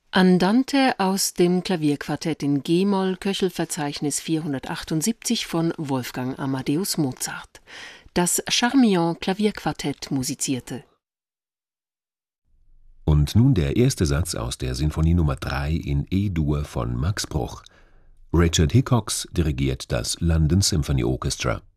Andante aus dem Klavierquartett in g-Moll, Köchelverzeichnis 478 von Wolfgang Amadeus Mozart. Das Charmilles Klavierquartett musizierte. Und nun der erste Satz aus der Sinfonie Nr. 3 in E-Dur von Max Bruch. Richard Hickox dirigiert das London Symphony Orchestra.